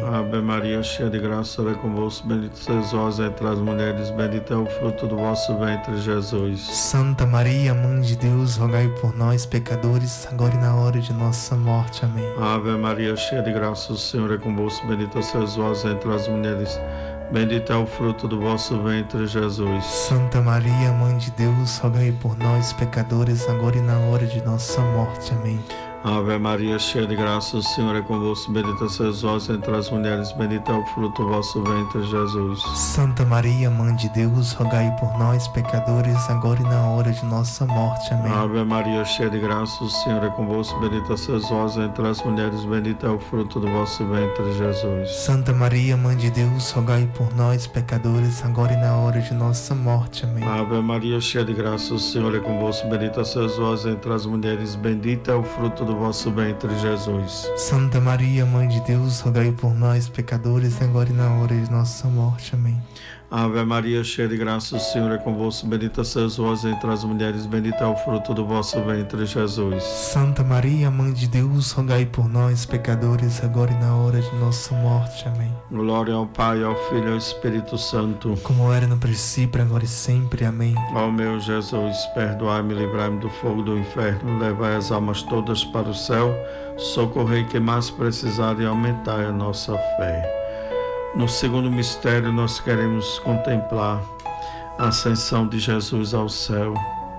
Ave Maria, cheia de graça, o Senhor é convosco. Bendita sois vós entre as mulheres, bendito é o fruto do vosso ventre, Jesus. Santa Maria, Mãe de Deus, rogai por nós, pecadores, agora e na hora de nossa morte. Amém. Ave Maria, cheia de graça, o Senhor é convosco. Bendita sois vós entre as mulheres, bendito é o fruto do vosso ventre, Jesus. Santa Maria, Mãe de Deus, rogai por nós, pecadores, agora e na hora de nossa morte. Amém. Ave Maria, cheia de graça, o Senhor é convosco. Bendita sois vós entre as mulheres, bendito é o fruto do vosso ventre, Jesus. Santa Maria, Mãe de Deus, rogai por nós, pecadores, agora e na hora de nossa morte. Amém. Ave Maria, cheia de graça, o Senhor é convosco. Bendita sois vós entre as mulheres, bendito é o fruto do vosso ventre, Jesus. Santa Maria, Mãe de Deus, rogai por nós, pecadores, agora e na hora de nossa morte. Amém. Ave Maria, cheia de graça, o Senhor é convosco. Bendita sois vós entre as mulheres, bendito é o fruto do vosso ventre, Jesus. Santa Maria, Mãe de Deus, rogai por nós, pecadores, agora e na hora de nossa morte. Amém. Ave Maria, cheia de graça, o Senhor é convosco. Bendita sois vós entre as mulheres, bendito é o fruto do vosso ventre, Jesus. Santa Maria, Mãe de Deus, rogai por nós, pecadores, agora e na hora de nossa morte. Amém. Glória ao Pai, ao Filho e ao Espírito Santo, como era no princípio, agora e sempre. Amém. Ó meu Jesus, perdoai-me e livrai-me do fogo do inferno, levai as almas todas para o céu, socorrei quem mais precisar e aumentai a nossa fé. No segundo mistério, nós queremos contemplar a ascensão de Jesus ao céu.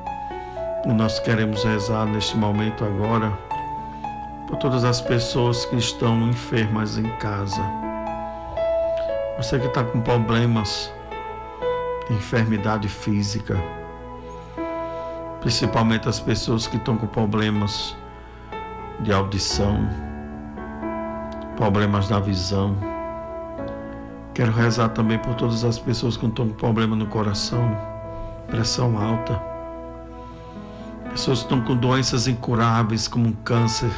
E nós queremos rezar neste momento agora por todas as pessoas que estão enfermas em casa. Você que está com problemas de enfermidade física, principalmente as pessoas que estão com problemas de audição, problemas da visão. Quero rezar também por todas as pessoas que estão com problema no coração, pressão alta, pessoas que estão com doenças incuráveis como câncer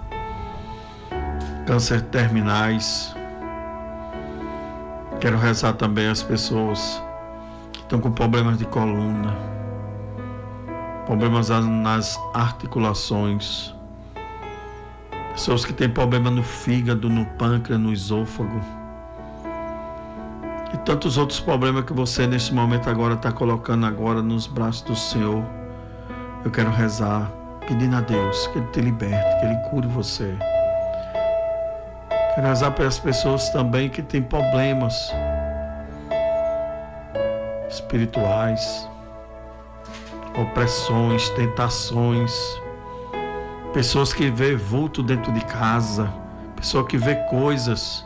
terminais. Quero rezar também as pessoas que estão com problemas de coluna, problemas nas articulações, pessoas que têm problema no fígado, no pâncreas, no esôfago e tantos outros problemas que você neste momento agora está colocando agora nos braços do Senhor. Eu quero rezar pedindo a Deus que Ele te liberte, que Ele cure você. Quero rezar pelas pessoas também que têm problemas espirituais, opressões, tentações, pessoas que vê vulto dentro de casa, pessoa que vê coisas.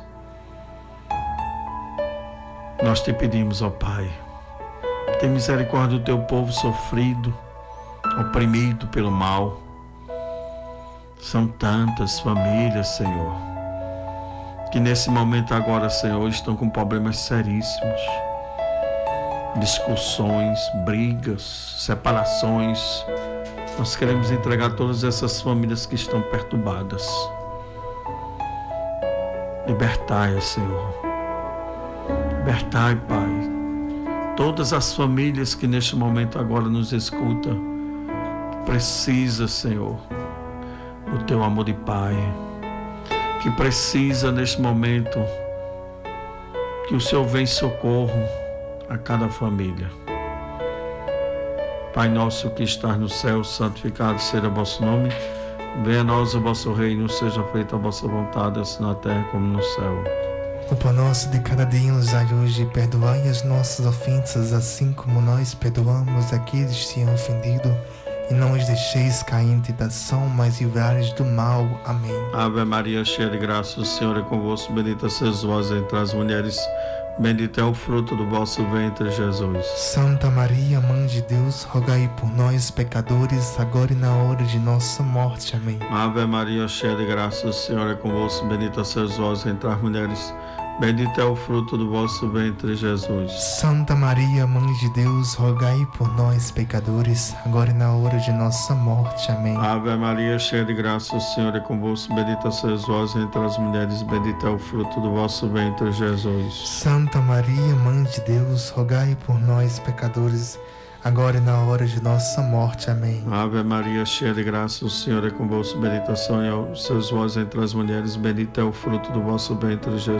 Nós te pedimos, ó Pai, tem misericórdia do teu povo sofrido, oprimido pelo mal. São tantas famílias, Senhor, que nesse momento agora, Senhor, estão com problemas seríssimos, discussões, brigas, separações. Nós queremos entregar todas essas famílias que estão perturbadas. Libertai, Senhor. Libertai, Pai, todas as famílias que neste momento agora nos escutam, precisa, Senhor, do teu amor de Pai, que precisa neste momento que o Senhor venha em socorro a cada família. Pai nosso que estás no céu, santificado seja o vosso nome. Venha a nós o vosso reino, seja feita a vossa vontade, assim na terra como no céu. O pão nosso de cada dia nos dai hoje, perdoai as nossas ofensas, assim como nós perdoamos aqueles que têm ofendido. E não os deixeis cair em tentação, mas livrai-os do mal. Amém. Ave Maria, cheia de graça, o Senhor é convosco. Bendita sois vós entre as mulheres, bendito é o fruto do vosso ventre, Jesus. Santa Maria, Mãe de Deus, rogai por nós, pecadores, agora e na hora de nossa morte. Amém. Ave Maria, cheia de graça, o Senhor é convosco. Bendita sois vós entre as mulheres, bendito é o fruto do vosso ventre, Jesus. Santa Maria, Mãe de Deus, rogai por nós, pecadores, agora e na hora de nossa morte. Amém. Ave Maria, cheia de graça, o Senhor é convosco. Bendita sois vós entre as mulheres, bendito é o fruto do vosso ventre, Jesus. Santa Maria, Mãe de Deus, rogai por nós, pecadores, agora e na hora de nossa morte. Amém. Ave Maria, cheia de graça, o Senhor é convosco. Bendita sois vós entre as mulheres, bendito é o fruto do vosso ventre, Jesus.